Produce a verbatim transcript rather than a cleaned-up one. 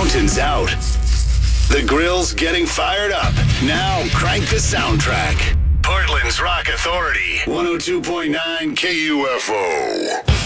Mountains out. The grill's getting fired up. Now crank the soundtrack. Portland's Rock Authority. one oh two point nine K U F O.